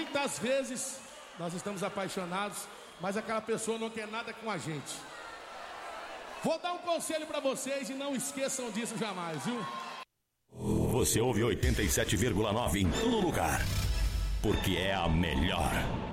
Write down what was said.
muitas vezes nós estamos apaixonados, mas aquela pessoa não quer nada com a gente. Vou dar um conselho pra vocês e não esqueçam disso jamais, viu? Você ouve 87,9 em todo lugar, porque é a melhor.